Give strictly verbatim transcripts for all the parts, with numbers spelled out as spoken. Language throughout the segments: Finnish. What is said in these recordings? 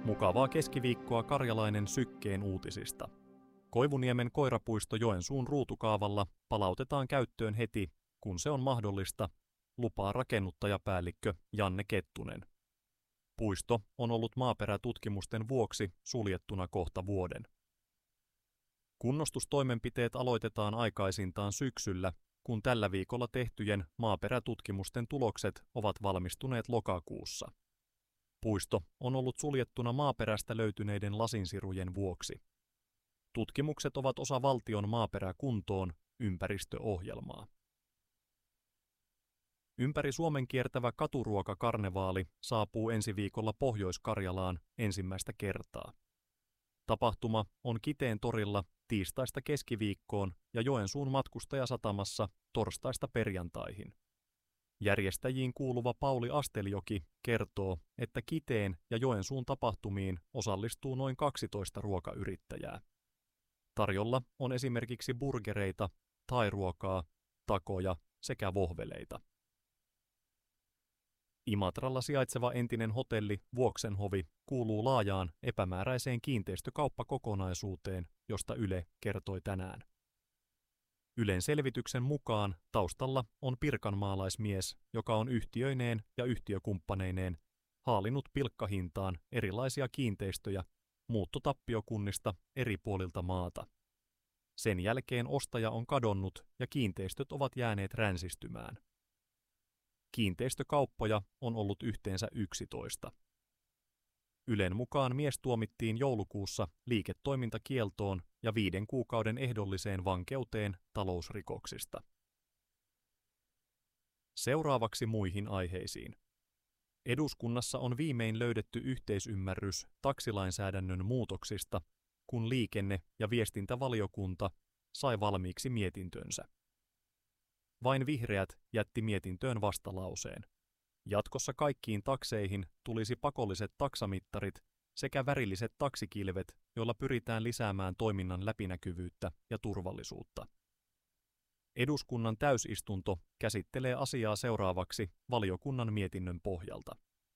Mukavaa keskiviikkoa Karjalainen Sykkeen uutisista. Koivuniemen koirapuisto Joensuun ruutukaavalla palautetaan käyttöön heti, kun se on mahdollista, lupaa rakennuttajapäällikkö Janne Kettunen. Puisto on ollut maaperätutkimusten vuoksi suljettuna kohta vuoden. Kunnostustoimenpiteet aloitetaan aikaisintaan syksyllä, kun tällä viikolla tehtyjen maaperätutkimusten tulokset ovat valmistuneet lokakuussa. Puisto on ollut suljettuna maaperästä löytyneiden lasinsirujen vuoksi. Tutkimukset ovat osa valtion maaperäkuntoon ympäristöohjelmaa. Ympäri Suomen kiertävä katuruokakarnevaali saapuu ensi viikolla Pohjois-Karjalaan ensimmäistä kertaa. Tapahtuma on Kiteen torilla tiistaista keskiviikkoon ja Joensuun matkustajasatamassa torstaista perjantaihin. Järjestäjiin kuuluva Pauli Asteljoki kertoo, että Kiteen ja Joensuun tapahtumiin osallistuu noin kaksitoista ruokayrittäjää. Tarjolla on esimerkiksi burgereita, thairuokaa, takoja sekä vohveleita. Imatralla sijaitseva entinen hotelli Vuoksenhovi kuuluu laajaan epämääräiseen kiinteistökauppakokonaisuuteen, josta Yle kertoi tänään. Ylen selvityksen mukaan taustalla on pirkanmaalaismies, joka on yhtiöineen ja yhtiökumppaneineen haalinut pilkkahintaan erilaisia kiinteistöjä muuttotappiokunnista eri puolilta maata. Sen jälkeen ostaja on kadonnut ja kiinteistöt ovat jääneet ränsistymään. Kiinteistökauppoja on ollut yhteensä yksitoista. Ylen mukaan mies tuomittiin joulukuussa liiketoimintakieltoon ja viiden kuukauden ehdolliseen vankeuteen talousrikoksista. Seuraavaksi muihin aiheisiin. Eduskunnassa on viimein löydetty yhteisymmärrys taksilainsäädännön muutoksista, kun liikenne- ja viestintävaliokunta sai valmiiksi mietintönsä. Vain vihreät jätti mietintöön vastalauseen. Jatkossa kaikkiin takseihin tulisi pakolliset taksamittarit sekä värilliset taksikilvet, joilla pyritään lisäämään toiminnan läpinäkyvyyttä ja turvallisuutta. Eduskunnan täysistunto käsittelee asiaa seuraavaksi valiokunnan mietinnön pohjalta.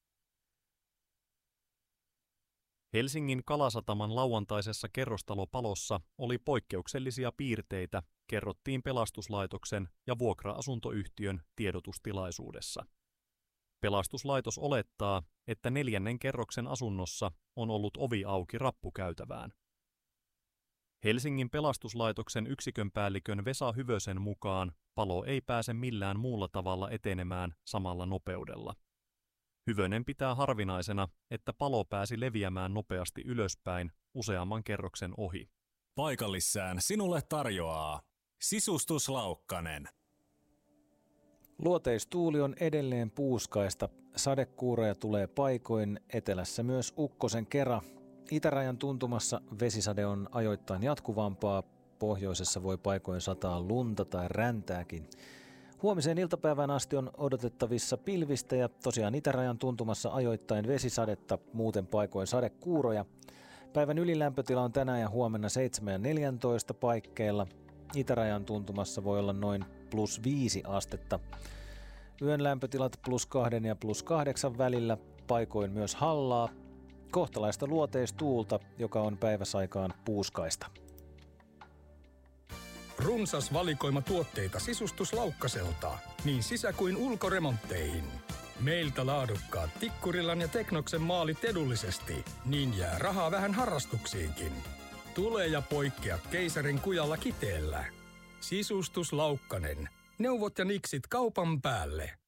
Helsingin Kalasataman lauantaisessa kerrostalopalossa oli poikkeuksellisia piirteitä, kerrottiin pelastuslaitoksen ja vuokra-asuntoyhtiön tiedotustilaisuudessa. Pelastuslaitos olettaa, että neljännen kerroksen asunnossa on ollut ovi auki rappukäytävään. Helsingin pelastuslaitoksen yksikönpäällikön Vesa Hyvösen mukaan palo ei pääse millään muulla tavalla etenemään samalla nopeudella. Hyvönen pitää harvinaisena, että palo pääsi leviämään nopeasti ylöspäin useamman kerroksen ohi. Paikallissään sinulle tarjoaa Sisustus Laukkanen. Luoteistuuli on edelleen puuskaista. Sadekuuroja tulee paikoin, etelässä myös ukkosen kera. Itärajan tuntumassa vesisade on ajoittain jatkuvampaa. Pohjoisessa voi paikoin sataa lunta tai räntääkin. Huomiseen iltapäivään asti on odotettavissa pilvistä ja tosiaan itärajan tuntumassa ajoittain vesisadetta, muuten paikoin sadekuuroja. Päivän ylilämpötila on tänään ja huomenna seitsemän ja neljätoista paikkeilla. Itärajan tuntumassa voi olla noin plus viisi astetta. Yön lämpötilat plus kahden ja plus kahdeksan välillä, paikoin myös hallaa. Kohtalaista luoteistuulta, joka on päiväsaikaan puuskaista. Runsas valikoima tuotteita Sisustus Laukkaselta, niin sisä- kuin ulkoremontteihin. Meiltä laadukkaat Tikkurillan ja Teknoksen maalit edullisesti, niin jää rahaa vähän harrastuksiinkin. Tule ja poikkea keisarin kujalla Kiteellä. Sisustus Laukkanen. Neuvot ja niksit kaupan päälle.